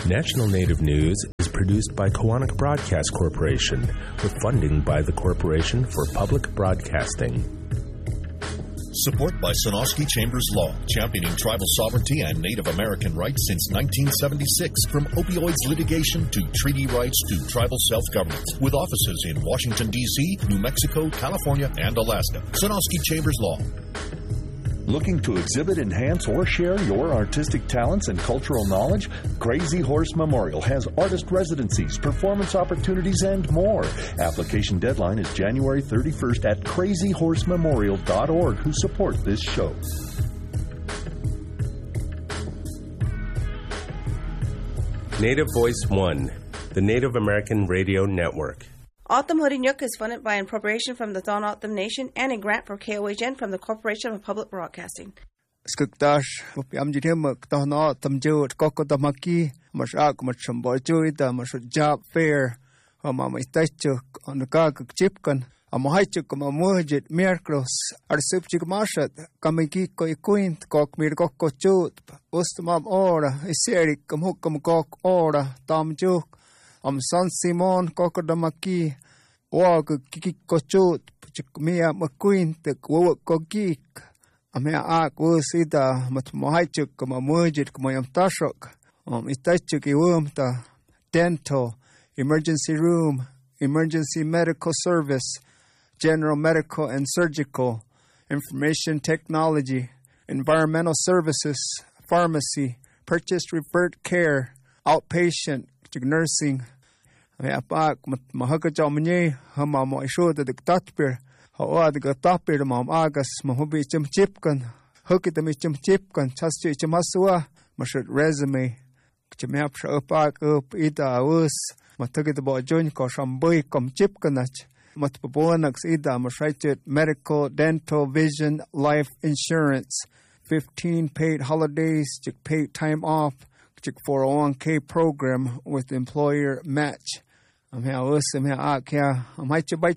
National Native News is produced by Koahnic Broadcast Corporation with funding by the Corporation for Public Broadcasting. Support by Sonosky Chambers Law, championing tribal sovereignty and Native American rights since 1976. From opioids litigation to treaty rights to tribal self-government. With offices in Washington, D.C., New Mexico, California, and Alaska. Sonosky Chambers Law. Looking to exhibit, enhance, or share your artistic talents and cultural knowledge? Crazy Horse Memorial has artist residencies, performance opportunities, and more. Application deadline is January 31st at crazyhorsememorial.org, who support this show. Native Voice One, the Native American Radio Network. O'odham Hurinyuk is funded by an appropriation from the Don O'odham Nation and a grant for KOHN from the Corporation for Public Broadcasting. Skugdash, Amjitimak, Don O'odham Jewett, Kokodamaki, Mashak, Machambojuida, Mash Job Fair, Mamaitajuk, on the Gagak Chipkan, Amahaichuk, Mamujit, Mirkros, Arsupchik Mashat, Kamikiko Quint, Kok Mirkoko Chut, Ustamam Ora, Iserik, Kamhukam Kok Ora, Tam Juk. San Simon Kokodamaki Wag Kikochut Mia McQueen the Wokogik Amia Ak Wusida Matmohaichuk Mamujit Kumayam Tashok Itachuki Wumta Dental Emergency Room Emergency Medical Service General Medical and Surgical Information Technology Environmental Services Pharmacy Purchase Referred Care Outpatient Nursing Apak Mahakajamani, Hamamo Ishoda the Tatpir, Hawa the Gatapir, Mam Agas, Mahubi Chim Chipkan, Hukitami Chim Chipkan, Chastu Chimasua, Mashut resume, Chimapsha Upak up Ida Us, Matagitabo Junko, Shamboy, Com Chipkanach, Matpabonax Ida, Mashaichit, Medical, Dental, Vision, Life Insurance, 15 paid holidays, paid time off. 401k program with employer match. I'm here I'm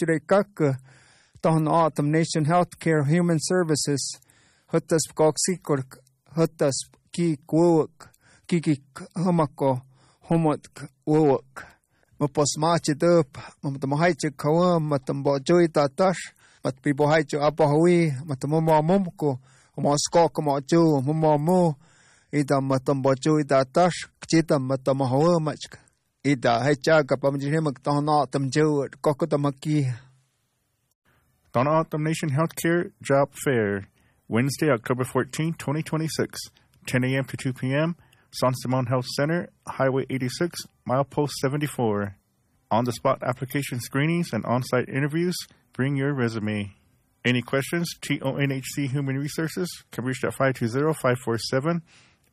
Don O'odham Nation Healthcare Human Services. Hutas Koksikor Hutas Ki Kwuk Kiki Humako Humot Wuk. Mapos Machid up, Matamahaichik Kawam, Matambojoy Tatash, Matpibohaichu Abahui, Matamuma Mumko, Moskokamajo, Mumamu. Ida matamboju ida tash kchita matamahawamach ida hechaga pamjihemak Don O'odham Jewett Kokodamaki. Don O'odham Nation Healthcare Job Fair, Wednesday, October 14, 2026, 10 a.m. to 2 p.m., San Simon Health Center, Highway 86, Milepost 74. On-the-spot application screenings and on-site interviews. Bring your resume. Any questions? TONHC Human Resources can reach at 520-547-8197.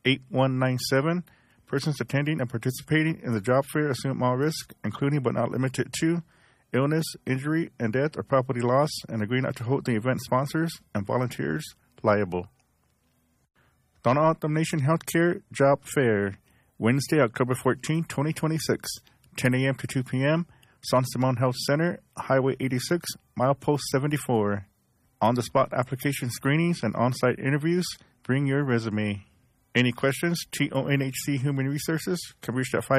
Persons attending and participating in the job fair assume all risk, including but not limited to illness, injury, and death or property loss, and agree not to hold the event sponsors and volunteers liable. Don O'odham Nation Healthcare Job Fair, Wednesday, October 14, 2026, 10 a.m. to 2 p.m., San Simon Health Center, Highway 86, Milepost 74. On-the-spot application screenings and on-site interviews. Bring your resume. Any questions? TONHC Human Resources can reach at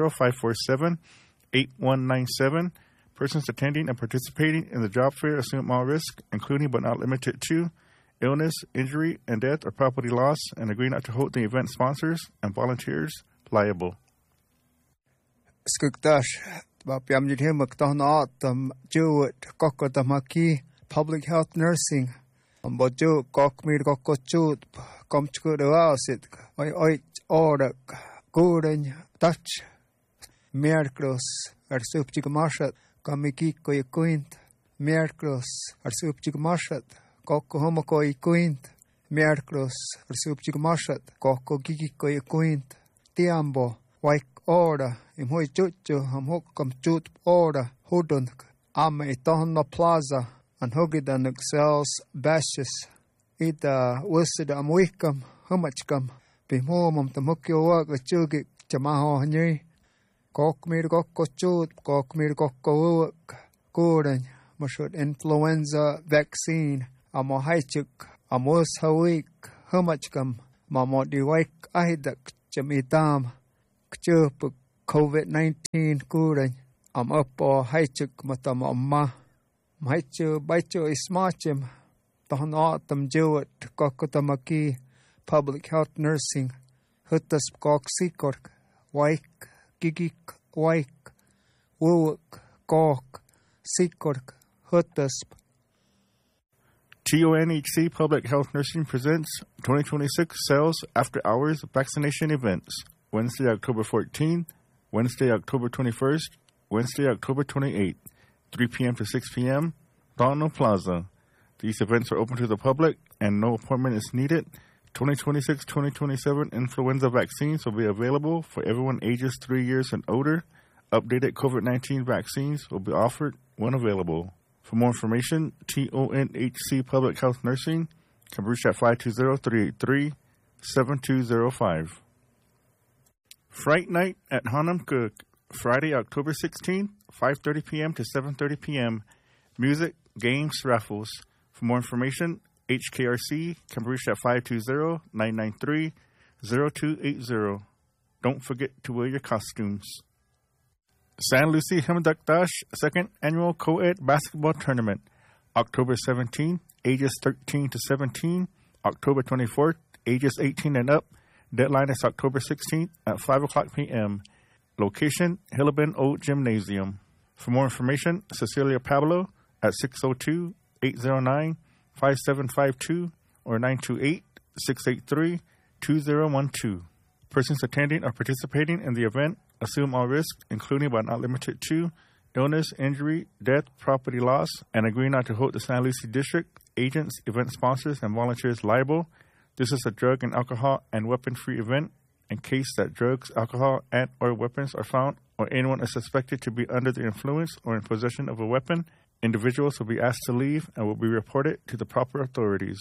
520-547-8197. Persons attending and participating in the job fair assume all risk, including but not limited to illness, injury, and death or property loss, and agree not to hold the event sponsors and volunteers liable. Skugdash, Bapiamjidhimak Don O'odham Jewett Kokodamaki, Public Health Nursing. Boju Kokmir Kokochut, Komchkudawasit, Oit Orak, Gurden, Dutch, Merkros, Arsupchikamashat, Kamikiko Quint, Merkros, Arsupchikamashat, Koko Homoko Quint, Merkros, Arsupchikamashat, Koko Gikiko Quint, Tiambo, Waik Ora, Imhoi Chuchu, Hamhokam Chut Ora, Hudunk, Ame Tohna Plaza, and Hogidan excels bashes. Ida Wussid Amwikam, Humachkam, Bimomum Tamukio work the Chugik, Chamaho Hany, Kokmir Gokko Chut, Kokmir Gokko work, Gordon, Mushut influenza vaccine, Amohaichuk, Amos Hawik, Humachkam, Mamot Diwaik Ahidak, Chamitam, chưa bực COVID-19 cú rồi up or hai chục mà tầm mà hai chưa bảy chưa smart chim tao nó tầm chưa có tầm kia public health nursing hất cock sikor white gigik white work cock sikor hất TONHC Public Health Nursing presents 2026 Sales After Hours Vaccination Events, Wednesday, October 14th, Wednesday, October 21st, Wednesday, October 28th, 3 p.m. to 6 p.m., Donald Plaza. These events are open to the public and no appointment is needed. 2026-2027 influenza vaccines will be available for everyone ages 3 years and older. Updated COVID-19 vaccines will be offered when available. For more information, TONHC Public Health Nursing can reach at 520-383-7205. Fright Night at Hanam Cook, Friday, October 16th, 5:30 p.m. to 7:30 p.m. Music, games, raffles. For more information, HKRC can be reached at 520-993-0280. Don't forget to wear your costumes. San Lucie Himdakdash Second Annual Co-Ed Basketball Tournament, October 17th, ages 13 to 17, October 24th, ages 18 and up. Deadline is October 16th at 5 o'clock p.m. Location, Hillabin Old Gymnasium. For more information, Cecilia Pablo at 602-809-5752 or 928-683-2012. Persons attending or participating in the event assume all risks, including but not limited to illness, injury, death, property loss, and agree not to hold the San Lucie District, agents, event sponsors, and volunteers liable. This is a drug and alcohol and weapon-free event. In case that drugs, alcohol, and or weapons are found or anyone is suspected to be under the influence or in possession of a weapon, individuals will be asked to leave and will be reported to the proper authorities.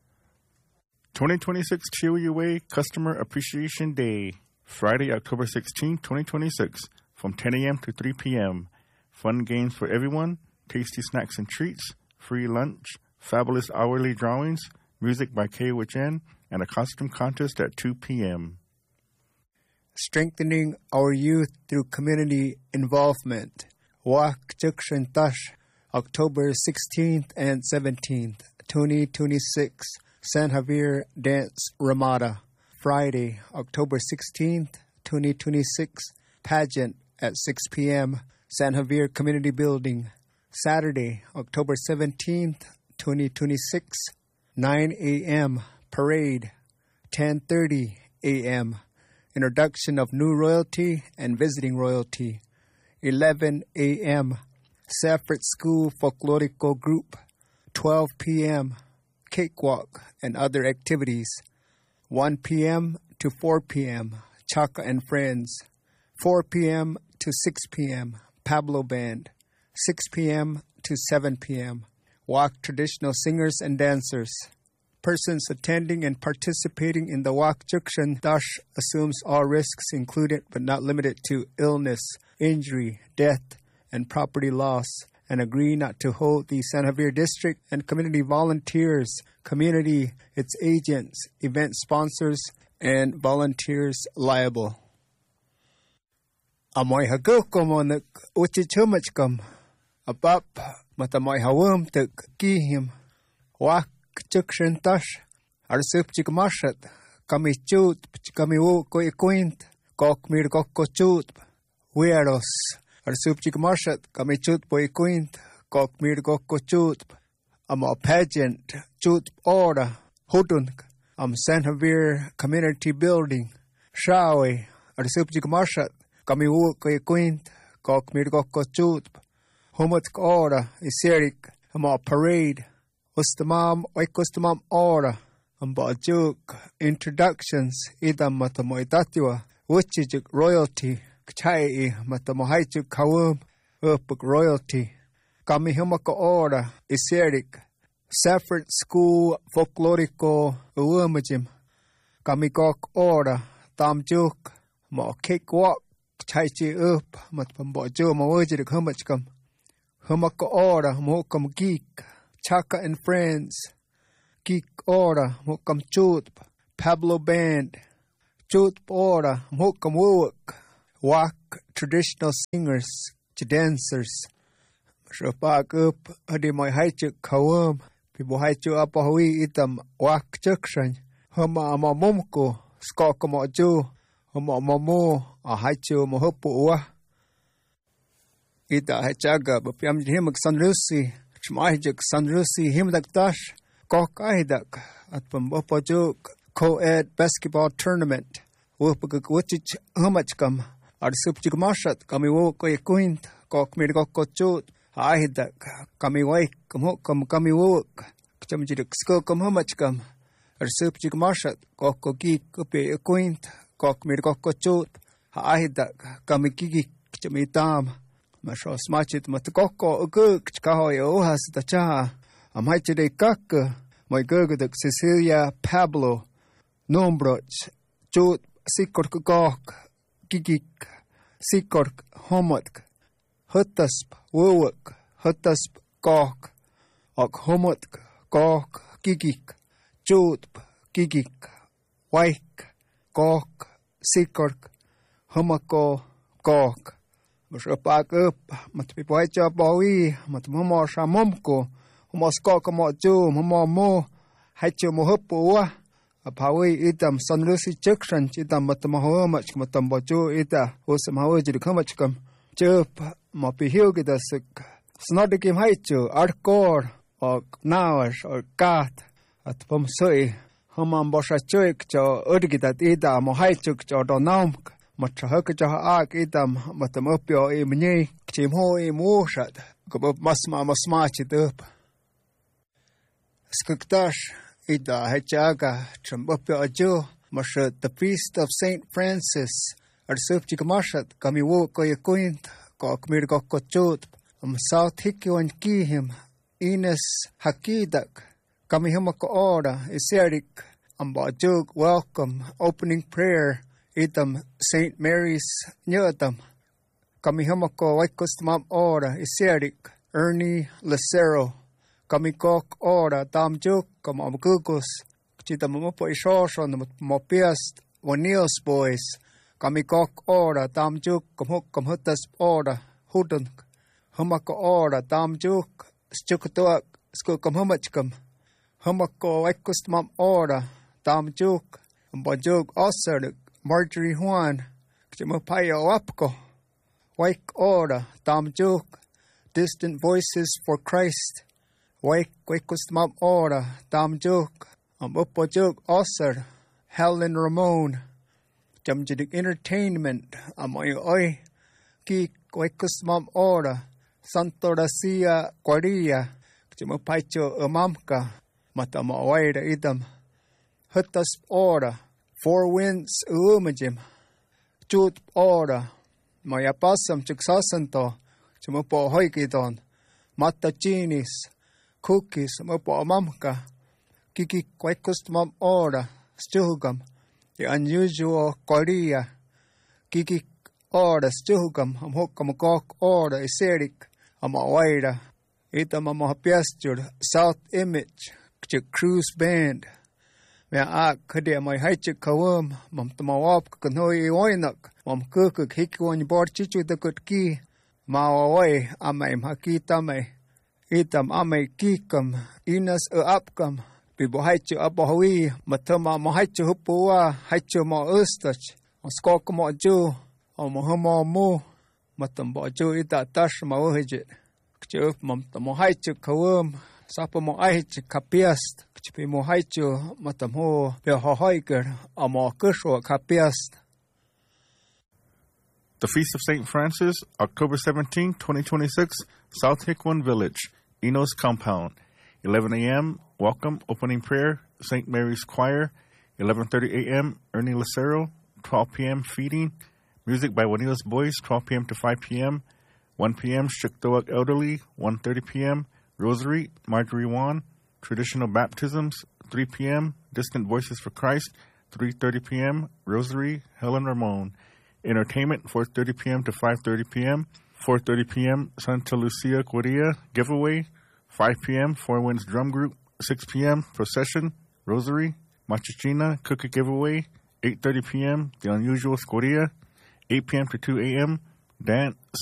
2026 TOUA Customer Appreciation Day, Friday, October 16, 2026, from 10 a.m. to 3 p.m. Fun games for everyone, tasty snacks and treats, free lunch, fabulous hourly drawings, music by KOHN, and a costume contest at 2 p.m. Strengthening our youth through community involvement. Wak Tash, October 16th and 17th, 2026. San Javier Dance Ramada, Friday, October 16th, 2026, pageant at 6 p.m., San Javier Community Building. Saturday, October 17th, 2026, 9 a.m., parade, 10:30 a.m., introduction of new royalty and visiting royalty, 11 a.m., Safford School Folklorico Group, 12 p.m., cakewalk and other activities, 1 p.m. to 4 p.m., Chaka and Friends, 4 p.m. to 6 p.m., Pablo Band, 6 p.m. to 7 p.m., Wak traditional singers and dancers. Persons attending and participating in the Wak Jukshan Dash assumes all risks included but not limited to illness, injury, death, and property loss, and agree not to hold the San Javier District and community volunteers, community, its agents, event sponsors, and volunteers liable. Amoy hagoko mo nag uchichumachkam abap matamoy hawum tuk kihim Wak Jukshan Tash arsup chikmashat kami chut kami wo ko ikuint kok mir kokko chut wearos arsup chikmashat kami chut po ikuint kok mir kokko chut a pageant chut ora hudun San Javier Community Building shawe arsup chikmashat kami wo ko ikuint kok mir kokko chut humot ora iserik a parade Ustamam oikustamam ora juk introductions idam matamoitatiwa wichijuk royalty kchai matamohaijuk kawum upuk royalty kami humako ora iserik Safford School Folklorico uumajim kami kok ora tamjuk mo cakewalk kchaichi up matpambojo mawajik humachkam humako ora mokam geek Chaka and Friends, Geek Ora, Mokam Chut, Pablo Band, Chut Ora, Mukam Wuk, Wak, traditional singers, to dancers. Shapak up, Adi my haichuk kawum, people haichu up a hui itam, Wak Jukshan, Huma Amamumko, Skokamo Ju, Huma Mamo, a haichu Mohupu Wa. Ita Hachaga, but Piam Himak San Lucy, Chmahijuk San Lucy, Himdak Dash, Kok Aidak, at Pambopajuk, co-ed basketball tournament. Wupuk Wutich Humachkam, Ar Supchik Marshat, Kami Wokoy Quint, Kok Mirgokot, Aidak, Kami Wake, Kamukam, Kami Wok, Chamjik Skokum Humachkam, Ar Supchik Marshat, Koko Geek, Kupi Quint, Kok Mirgokot, Aidak, Kami Gigi, Chamitam. Masho smachit matkoko uguk chkahoy ohas tacha. Am haichide kak my gurguduk Cecilia Pablo Nombroch Jut Sikork Gok Gigik Sikork Homotk Hutasp Wowuk Hutasp Gok Ok Homotk Gok Gigik Jutp Gigik Waik Gok Sikork Homako Gok Mashapak up, Matpipoicha Bowie, Matmomo Shamomko, Moskoka Moju, Momo, Hacho Mohupua, a Pawi itam, San Lucy Junction, Chitam Matamaho, much Matambojo, Ita, Osamahoji, the Kamachkam, Jup, Mopihilgidasuk, Snodikim Haichu, Arkor, or Nawash, or Gat, at Pomsui, Homam Boshachuik, Urgidat Ida, Mohaichuk, or Donamk. Matrahakaja itam matamopio imni chimho imoshat gob masma masmachit up skuktash ida hachaga chambopio ajo mashat the feast of Saint Francis ar subchikamashat kami wo koyakuint kokmir gokochot south hikwan kihim Ines hakidak kami hamako ora iserik ambajog welcome opening prayer itam St. Mary's Nyotam. Kami hamako waikostamam ora iserik Ernie Lucero. Kami kok ora tamjuk kamamgugos. Chitamamopo ishoshan mopiast Wanils boys. Kami kok ora tamjuk kamhutas ora hudun. Hamako ora tamjuk schukutuak skukamhamachkam. Hamako waikostamam ora tamjuk mbajug osarik. Marjorie Juan, Kjamapayo Apko, Wake Ora, Tamjuk, Distant Voices for Christ, Wake Kustamam Ora, Tamjuk, Upojuk Osar, Helen Ramon, Jamjidik Entertainment, Amoy Oi, Ki Kustamam Ora, Santo Racia Guaria, Kjamapacho Amamka, Matama Waida Idam, Hutas Ora, Four Winds Umajim, Jut Ora, Mayapasam Chiksasanto, Chumupo Hoikidon, Matachinis, Cookies, Mupo Mamka, Kiki Quakustamam Ora, Stuhugam, the unusual Korea, Kiki Ora, Stuhugam, Hokamagok Ora, Iserik, Amawaida, Itamamapiastur, South Image, Cruise Band. Mẹ khadia mai haichik kawum mam tamawap kanhoi oinak mam kukuk hikwan borchichu takutki mawawai amaim hakita mai itam amai kikam inas apkam bibo haichu abahui matama mahaichu hupua haichu ma ustach skok ma ju amahama mu matambo ju ita tash mawhijit kchup mam tamahaichu kawum Sapa mo aichi kapiast, kchipi mo haichu matamho behohoiker amo kusho kapiast. The Feast of St. Francis, October 17, 2026, South Hickwin Village, Enos Compound. 11 a.m., welcome, opening prayer, St. Mary's Choir. 11:30 a.m., Ernie Lucero. 12 p.m., feeding. Music by Wanils Boys, 12 p.m. to 5 p.m. 1 p.m., Shiktoak Elderly. 1:30 p.m., Rosary, Marjorie Juan. Traditional Baptisms, 3 p.m., Distant Voices for Christ. 3:30 p.m., Rosary, Helen Ramon. Entertainment, 4:30 p.m. to 5:30 p.m. 4:30 p.m., Santa Lucia Guaria Giveaway. 5 p.m., Four Winds Drum Group. 6 p.m., Procession, Rosary, Machichina Cookie Giveaway. 8:30 p.m., The Unusual Scoria. 8 p.m. to 2 a.m., Dance